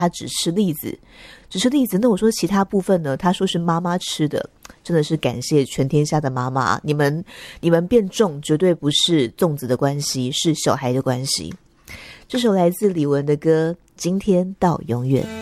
他只吃栗子，那我说其他部分呢？他说是妈妈吃的，真的是感谢全天下的妈妈，你们变重绝对不是粽子的关系，是小孩的关系。这首来自李玟的歌《今天到永远》。